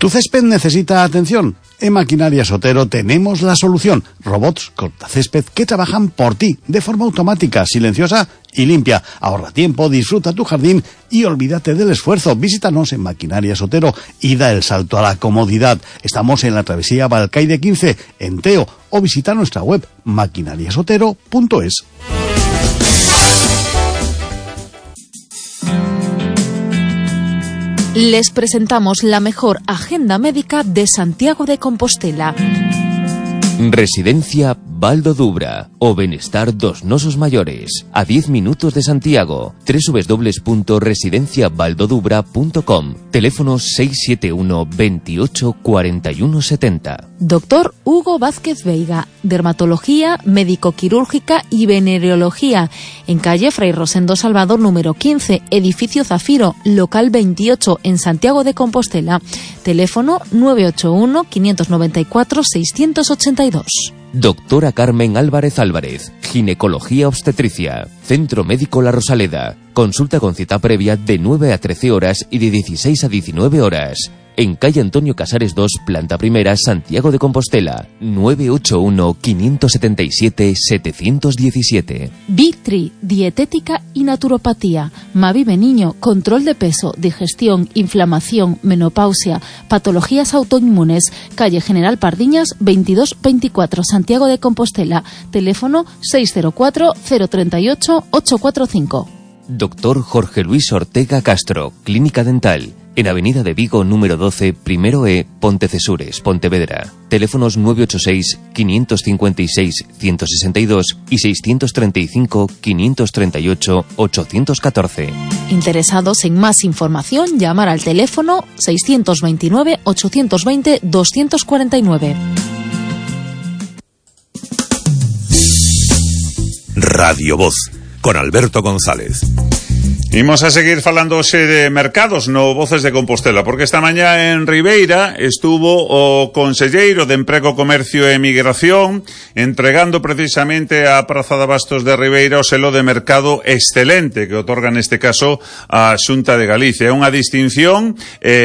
¿Tu césped necesita atención? En Maquinarias Otero tenemos la solución. Robots cortacésped que trabajan por ti, de forma automática, silenciosa y limpia. Ahorra tiempo, disfruta tu jardín y olvídate del esfuerzo. Visítanos en Maquinarias Otero y da el salto a la comodidad. Estamos en la travesía Balcaide 15, en Teo, o visita nuestra web maquinariasotero.es. Les presentamos la mejor agenda médica de Santiago de Compostela. Residencia Baldo Dubra o Benestar dos Nosos Mayores, a 10 minutos de Santiago. www.residenciabaldodubra.com. Teléfono 671 28 41 70. Doctor Hugo Vázquez Veiga, dermatología, médico-quirúrgica y venereología, en calle Fray Rosendo Salvador número 15, edificio Zafiro, local 28, en Santiago de Compostela. Teléfono 981 594 682. Doctora Carmen Álvarez Álvarez, ginecología obstetricia, Centro Médico La Rosaleda. Consulta con cita previa de 9 a 13 horas y de 16 a 19 horas. En calle Antonio Casares 2, planta primera, Santiago de Compostela. 981-577-717. Victri, dietética y naturopatía. Mavive Niño, control de peso, digestión, inflamación, menopausia, patologías autoinmunes. Calle General Pardiñas 2224, Santiago de Compostela. Teléfono 604-038-845. Doctor Jorge Luis Ortega Castro, Clínica Dental. En Avenida de Vigo, número 12, primero E, Pontecesures, Pontevedra. Teléfonos 986-556-162 y 635-538-814. Interesados en más información, llamar al teléfono 629-820-249. Radio Voz, con Alberto González. Imos a seguir falando hoxe de mercados no Voces de Compostela, porque esta mañá en Ribeira estuvo o conselleiro de Emprego, Comercio e Migración entregando precisamente a Praza de Abastos de Ribeira o selo de mercado excelente que otorga neste caso a Xunta de Galicia. É unha distinción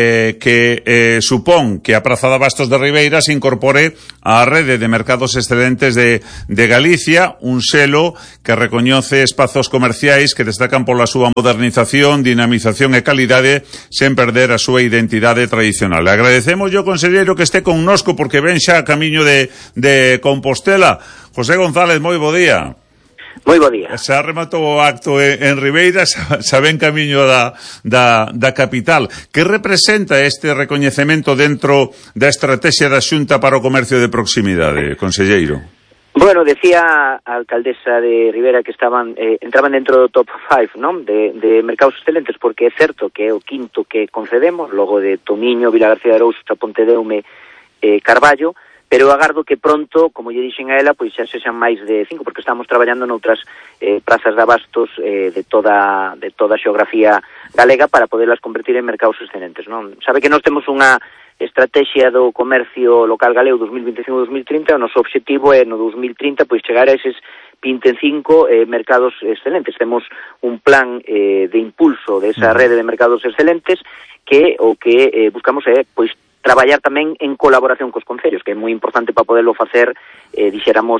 que supón que a Praza de Abastos de Ribeira se incorpore á rede de mercados excelentes de Galicia, un selo que recoñece espazos comerciais que destacan pola súa modernización, dinamización e calidade sen perder a súa identidade tradicional. Agradecemos yo, conselleiro, que este connosco porque ven xa a camiño de Compostela. José González, moi bo día. Moi bo día. Xa rematou o acto en Ribeira, xa ven camiño da capital. Que representa este recoñecemento dentro da estrategia da Xunta para o comercio de proximidade, conselleiro? Bueno, decía a alcaldesa de Ribeira que entraban dentro do top 5, non? De mercados excelentes, porque é certo que é o quinto que concedemos, logo de Tomiño, Vilagarcía de Arousa, Pontedeume, Carballo, pero agardo que pronto, como lle dixen a ela, pois xa sexan máis de 5, porque estamos traballando noutras prazas de abastos de toda a xeografía galega para poderlas convertir en mercados excelentes, non? Sabe que nós temos unha estrategia do comercio local galego 2025-2030, o noso objetivo é no 2030 pois chegar a eses 25 mercados excelentes. Temos un plan de impulso desa rede de mercados excelentes que o que buscamos é pois traballar tamén en colaboración cos concellos, que é moi importante para poderlo facer, dixéramos,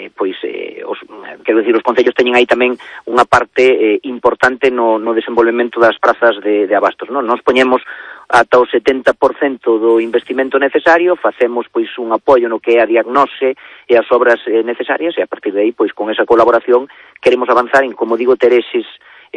quero dicir, os concellos teñen aí tamén unha parte importante no desenvolvemento das prazas de abastos, non? Nos poñemos ata o 70% do investimento necesario, facemos pois un apoio no que é a diagnose e as obras necesarias, e a partir de aí, pois con esa colaboración queremos avanzar en, como digo, ter eses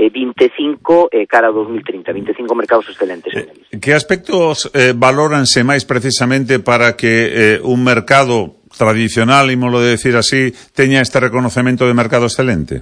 25 cara a 2030, 25 mercados excelentes. Que aspectos valóranse máis precisamente para que un mercado tradicional, ímolo de decir así, teña este reconocemento de mercado excelente?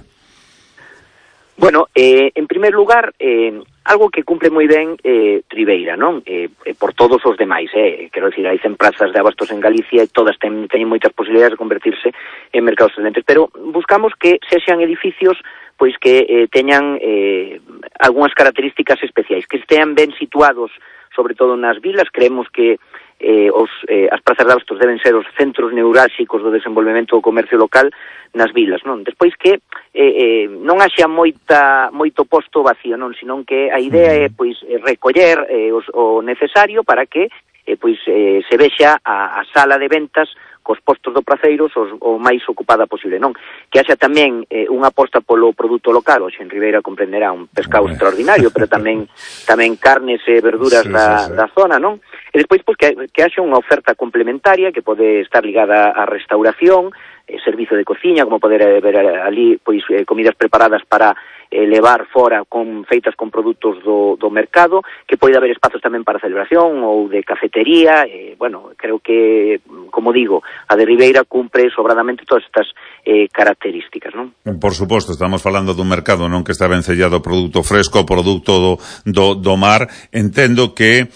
Bueno, en primer lugar, algo que cumple moi ben Ribeira, non? Por todos os demais, quero dicir, hai 100 plazas de abastos en Galicia e todas teñen moitas posibilidades de convertirse en mercados excelentes, pero buscamos que sexan edificios pois que teñan algunhas características especiais, que estean ben situados, sobre todo nas vilas. Creemos que as prazas de abastos deben ser os centros neurálxicos do desenvolvemento do comercio local nas vilas, non? Despois que non haxa moito posto vacío, non? Senón que a idea é pois recoller o necesario para que pois se vexa a sala de ventas cos postos do Praceiros o máis ocupada posible, non? Que haxa tamén unha aposta polo produto local, hoxe en Ribeira comprenderá un pescado extraordinario, pero tamén carnes e verduras da zona, non? E despois, pois, que haxa unha oferta complementaria que pode estar ligada á restauración, servizo de cociña, como poder ver ali, pois, comidas preparadas para levar fora feitas con produtos do mercado, que pode haber espazos tamén para celebración ou de cafetería. Bueno, creo que, como digo, a de Ribeira cumpre sobradamente todas estas características, non? Por suposto, estamos falando dun mercado non que está vencellado produto fresco, produto do mar. Entendo que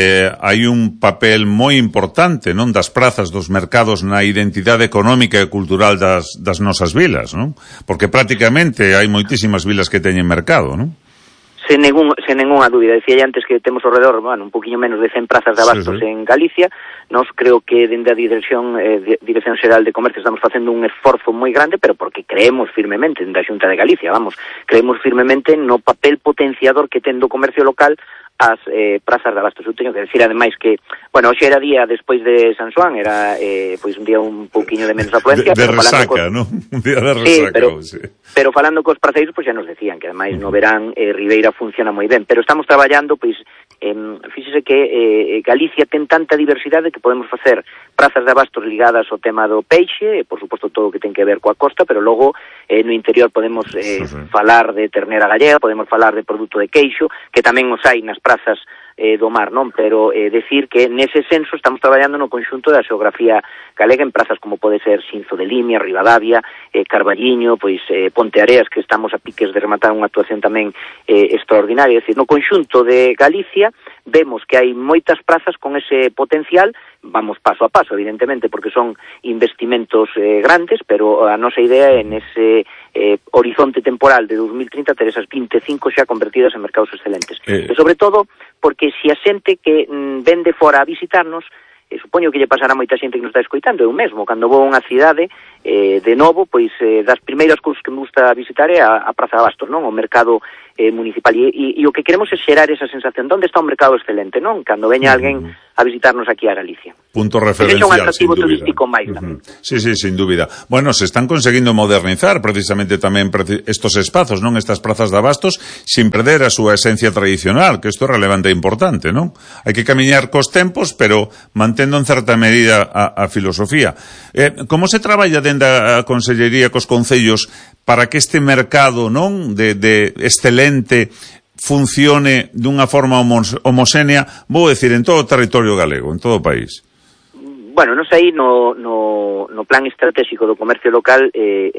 hai un papel moi importante, non, das prazas, dos mercados na identidade económica e cultural das nosas vilas, non? Porque prácticamente hai moitísimas vilas que teñen mercado, non? Sen ninguna dúbida. Decía antes que temos ao redor, un poquinho menos de 100 prazas de abastos en Galicia. Nos creo que dende a Dirección Xeral de Comercio estamos facendo un esforzo moi grande, pero porque creemos firmemente dende a Xunta de Galicia, creemos firmemente no papel potenciador que ten do comercio local as prazas de abastos. Eu teño que decir, ademais, que, bueno, hoxe era día despois de San Xoán, era, pois, un día un pouquiño de menos afluencia. De resaca, non? Un día de resaca. Pero falando cos praceiros, pois xa nos decían que, ademais, no verán Ribeira funciona moi ben. Pero estamos traballando, pois, fíxese que Galicia ten tanta diversidade que podemos facer prazas de abastos ligadas ao tema do peixe, por suposto todo o que ten que ver coa costa, pero logo no interior podemos falar de ternera gallega, podemos falar de produto de queixo, que tamén os hai nas prazas do mar, non? Pero decir que nese senso estamos traballando no conxunto da xeografía galega en prazas como pode ser Xinzo de Limia, Ribadavia, Carballiño, pois Ponte Areas, que estamos a piques de rematar unha actuación tamén extraordinaria. É dicir, no conxunto de Galicia vemos que hai moitas prazas con ese potencial. Vamos paso a paso, evidentemente, porque son investimentos grandes, pero a nosa idea é nese horizonte temporal de 2030 ter esas 25 xa convertidas en mercados excelentes. E sobre todo, porque se a xente que vende fora a visitarnos, supoño que lle pasará moita xente que nos está escoitando, eu mesmo, cando vou a unha cidade, de novo, pois, das primeiras cousas que me gusta visitar é a Praza de Abastos, non? O mercado municipal, e o que queremos é xerar esa sensación de onde está un mercado excelente, non? Cando veña alguén a visitarnos aquí a Galicia. Punto referencial, un atractivo turístico máis tamén. Sí, sin dúbida. Bueno, se están conseguindo modernizar precisamente tamén estos espazos, non? Estas prazas de abastos, sin perder a súa esencia tradicional, que isto é relevante e importante, non? Hai que camiñar cos tempos, pero mantendo en certa medida a filosofía. Como se traballa dende a Consellería cos concellos para que este mercado, non, de excelente funcione dunha forma homoxénea, vou decir, en todo o territorio galego, en todo o país? Bueno, nos aí no plan estratégico do comercio local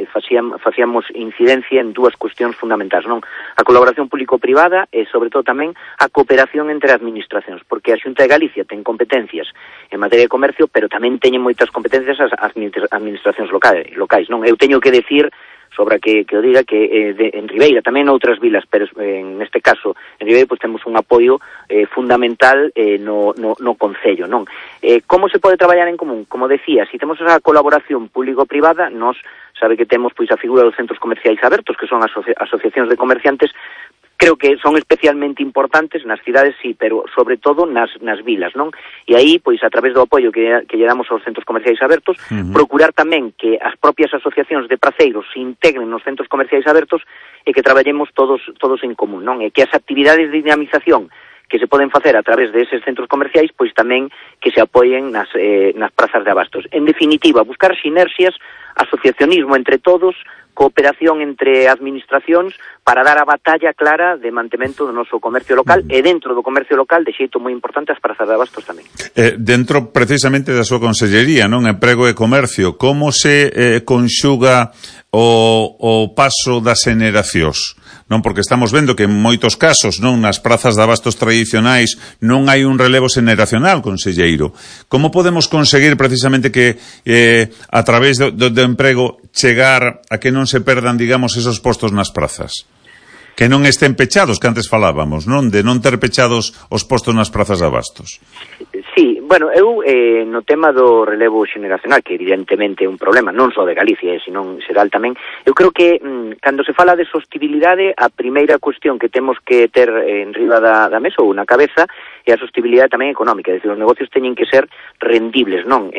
facíamos incidencia en dúas cuestións fundamentais, non? A colaboración público-privada e, sobre todo, tamén a cooperación entre administracións, porque a Xunta de Galicia ten competencias en materia de comercio, pero tamén teñen moitas competencias as administracións locais, non? Eu teño que decir, sobra que o diga, que en Ribeira, tamén outras vilas, pero en este caso en Ribeira pois temos un apoio fundamental no concello, non? Como se pode traballar en común? Como decía, se temos esa colaboración público-privada, nos sabe que temos pois a figura dos centros comerciais abertos, que son asociacións de comerciantes. Creo que son especialmente importantes nas cidades, sí, pero sobre todo nas vilas, non? E aí, pois, a través do apoio que lle damos aos centros comerciais abertos, procurar tamén que as propias asociacións de praceiros se integren nos centros comerciais abertos e que traballemos todos en común, non? E que as actividades de dinamización que se poden facer a través de eses centros comerciais, pois tamén que se apoien nas prazas de abastos. En definitiva, buscar sinerxias, asociacionismo entre todos, cooperación entre administracións para dar a batalla clara de mantemento do noso comercio local e dentro do comercio local, de xeito moi importante, as prazas de abastos tamén. Dentro precisamente da súa consellería, non? Emprego e comercio, como se conxuga o paso das xeneracións? Non, porque estamos vendo que en moitos casos, non, nas prazas de abastos tradicionais non hai un relevo xeneracional, conselleiro. Como podemos conseguir precisamente que a través do emprego chegar a que non se perdan, digamos, esos postos nas prazas? Que non estén pechados, que antes falábamos, non? De non ter pechados os postos nas prazas de abastos. Sí, Bueno, eu no tema do relevo xeneracional, que evidentemente é un problema non só de Galicia, senón xeral tamén, eu creo que cando se fala de sostibilidade, a primeira cuestión que temos que ter en riba da mesa ou na cabeza é a sostibilidade tamén económica, é dicir, os negocios teñen que ser rendibles, non?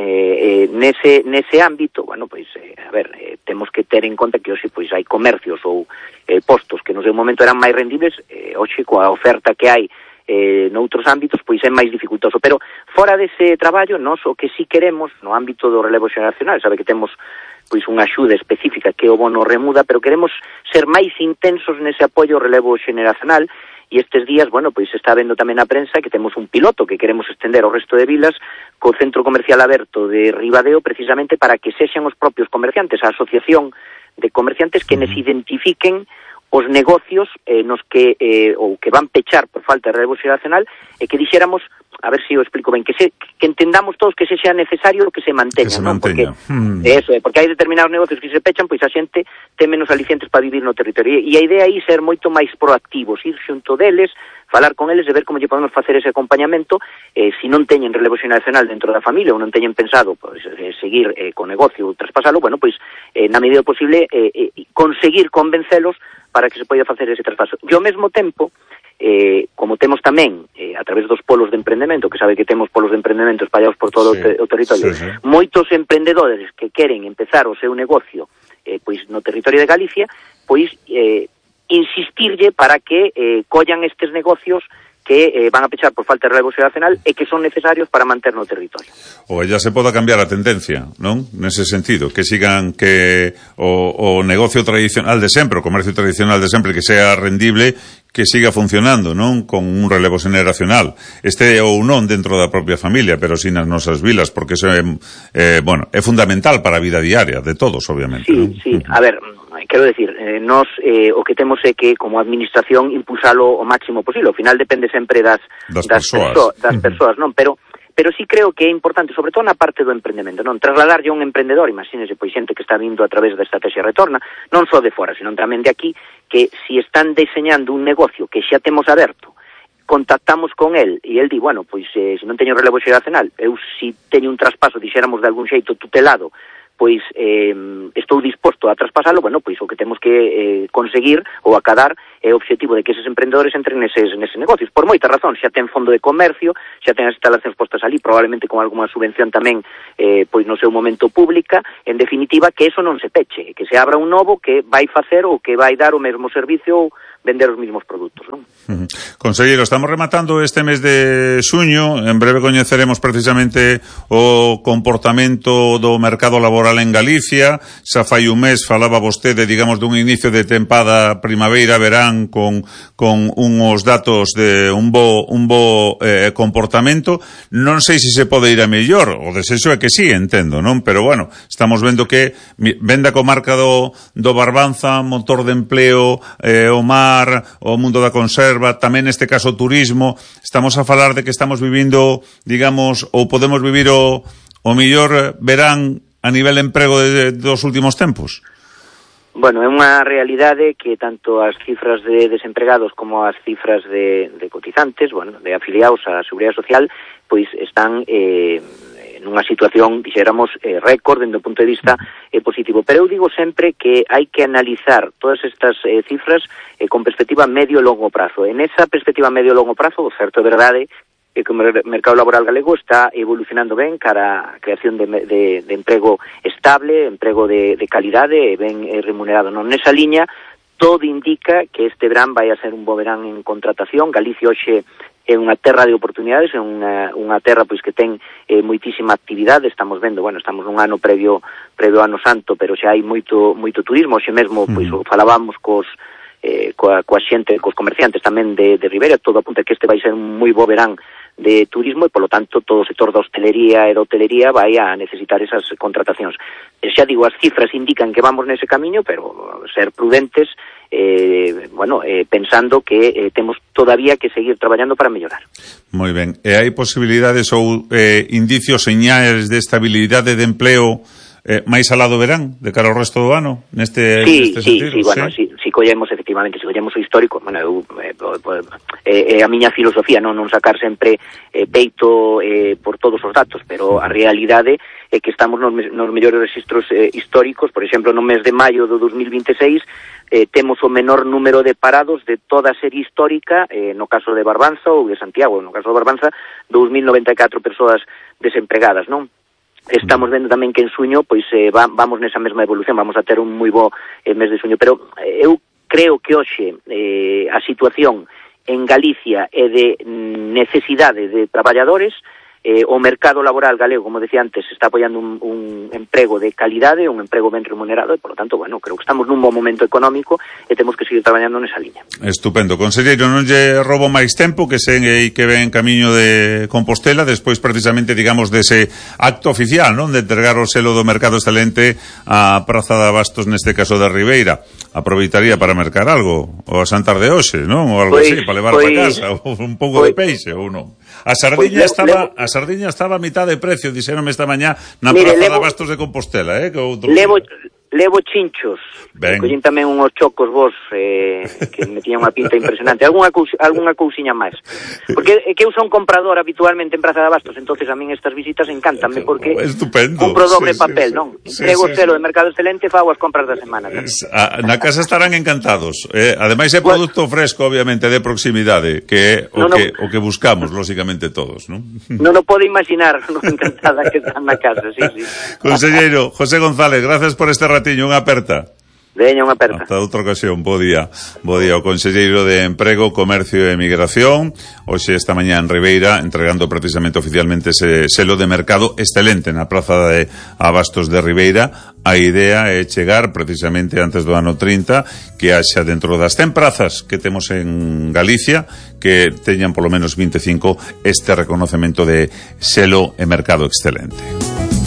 Nese ámbito, bueno, pois, temos que ter en conta que hoxe pois hai comercios ou postos que no seu momento eran máis rendibles, hoxe coa oferta que hai noutros ámbitos, pois é máis dificultoso. Pero fora dese traballo, nós o que sí queremos, no ámbito do relevo xeneracional, sabe que temos pois unha axuda específica que é o bono remuda, pero queremos ser máis intensos nese apoio ao relevo xeneracional, e estes días, bueno, pois está vendo tamén na prensa que temos un piloto que queremos estender ao resto de vilas co Centro Comercial Aberto de Ribadeo, precisamente para que sexan os propios comerciantes, a asociación de comerciantes que nos identifiquen os negocios nos que ou que van pechar por falta de relevo xeracional e que dixéramos, a ver se o explico ben, que entendamos todos que se sea necesario que se manteña, non? Porque porque hai determinados negocios que se pechan, pois a xente ten menos alicientes para vivir no territorio, e a idea aí ser moito máis proactivos, ir xunto deles, falar con eles e ver como lle podemos facer ese acompañamento, se non teñen relevo xeracional dentro da familia ou non teñen pensado pois, seguir co negocio ou traspasalo, bueno, pois na medida posible conseguir convencelos para que se poida facer ese traspaso. E ao mesmo tempo, como temos tamén, a través dos polos de emprendemento, que sabe que temos polos de emprendemento espallados por todo o territorio, moitos emprendedores que queren empezar o seu negocio pois no territorio de Galicia, pois insistirlle para que collan estes negocios que van a pechar por falta de relevo xeracional e que son necesarios para manter no territorio. Ou ya se poda cambiar a tendencia, non? Nese sentido, que sigan que o negocio tradicional de sempre, o comercio tradicional de sempre, que sea rendible, que siga funcionando, non? Con un relevo xeneracional. Este ou non dentro da propia familia, pero sin as nosas vilas, porque eso é fundamental para a vida diaria de todos, obviamente. Sí, non? Sí. A ver, quero decir, nós o que temos é que, como administración, impulsalo o máximo posible. Ao final depende sempre das persoas, non? Pero sí creo que é importante, sobre todo na parte do emprendemento, non? Trasladarlle a un emprendedor, imagínese, pois xente que está vindo a través da estrategia Retorna, non só de fora, senón tamén de aquí, que si están deseñando un negocio que xa temos aberto, contactamos con el e el di, bueno, pois se non teño relevo xeracional, eu si teño un traspaso, dixéramos de algún xeito tutelado, pois estou disposto a traspasalo, bueno, pois o que temos que conseguir ou acadar é o obxectivo de que eses emprendedores entren neses negocios. Por moita razón, xa ten fondo de comercio, xa ten as instalacións postas ali, probablemente con algunha subvención tamén, pois no seu momento pública, en definitiva, que eso non se peche, que se abra un novo que vai facer ou que vai dar o mesmo servicio ou vender os mesmos produtos, non? Conselleiro, estamos rematando este mes de xuño, en breve coñeceremos precisamente o comportamento do mercado laboral en Galicia. Xa fai un mes falaba vostede, digamos, dun inicio de tempada primaveira-verán con uns datos de un bo comportamento. Non sei se se pode ir a mellor, o desexo é que sí, entendo, non? Pero bueno, estamos vendo que venda comarca do Barbanza, motor de empleo, o mar, o mundo da conserva, tamén neste caso turismo, estamos a falar de que estamos vivindo, digamos, ou podemos vivir o mellor verán a nivel de emprego dos últimos tempos? Bueno, é unha realidade que tanto as cifras de desempregados como as cifras de cotizantes, bueno, de afiliados á Seguridade Social, pois están nunha situación, dixéramos, récord dende o punto de vista positivo. Pero eu digo sempre que hai que analizar todas estas cifras con perspectiva medio e longo prazo. En esa perspectiva medio e longo prazo, o certo é verdade que o mercado laboral galego está evolucionando ben cara a creación de emprego estable, emprego de calidade e ben remunerado. Non nesa liña, todo indica que este verán vai a ser un bo verán en contratación. Galicia hoxe é unha terra de oportunidades, é unha terra pois que ten moitísima actividade. Estamos vendo, bueno, estamos nun ano previo ano santo, pero xa hai moito turismo. Hoxe mesmo pois falábamos coa xente, cos comerciantes tamén de Ribeira, todo apunta que este vai ser un moi bo verán de turismo e, polo tanto, todo o sector da hostelería e da hotelería vai a necesitar esas contratacións. Xa digo, as cifras indican que vamos nese camiño, pero ser prudentes, pensando que temos todavía que seguir traballando para mellorar. Moi ben. E hai posibilidades ou indicios, señales de estabilidade de empleo máis alado verán de cara ao resto do ano neste sentido. Bueno, si collemos efectivamente, si collemos o histórico, bueno, a miña filosofía non sacar sempre peito por todos os datos, pero a realidade é que estamos nos mellores registros históricos. Por exemplo, no mes de maio do 2026 temos o menor número de parados de toda a serie histórica, no caso de Barbanza ou de Santiago. No caso de Barbanza, 2.094 persoas desempregadas, non? Estamos vendo tamén que en suño pois vamos nesa mesma evolución, vamos a ter un moi bo mes de suño, pero eu creo que hoxe a situación en Galicia é de necesidade de traballadores. O mercado laboral galego, como decía antes, está apoiando un emprego de calidade, un emprego ben remunerado, e, por lo tanto, bueno, creo que estamos nun bon momento económico e temos que seguir traballando nesa liña. Estupendo. Conselleiro, non lle roubo máis tempo, que sei que ven camiño de Compostela, despois precisamente, digamos, dese acto oficial, non? De entregar o selo do mercado excelente á Praza de Abastos, neste caso de Ribeira. Aproveitaría para mercar algo, ou a xantar de hoxe, non? Ou algo así, para levar para casa, ou un pouco de peixe, ou non? A sardiña estaba a mitad de precio, dixéronme esta mañá na Praza de Abastos de Compostela, que outro... Levo chinchos, collín tamén unhos chocos vos que me tiñan unha pinta impresionante, algunha cousiña máis, porque é que eu son comprador habitualmente en Praza de Abastos, entonces a min estas visitas encantanme, porque compro doble papel, non? Entrego o selo de mercado excelente e fago as compras da semana. Na casa estarán encantados, ademais é produto fresco, obviamente, de proximidade, que é o que buscamos, lóxicamente, todos, non? Non o podo imaginar, non encantada que están na casa, sí. Conselleiro José González, gracias por este ratiño, unha aperta. Veña, unha aperta. Hasta outra ocasión, bo día. Bo día, o conselleiro de Emprego, Comercio e Migración, hoxe esta mañá en Ribeira, entregando precisamente oficialmente ese selo de mercado excelente na Praza de Abastos de Ribeira. A idea é chegar precisamente antes do ano 30, que haxa dentro das 100 prazas que temos en Galicia, que teñan polo menos 25 este reconocemento de selo e mercado excelente.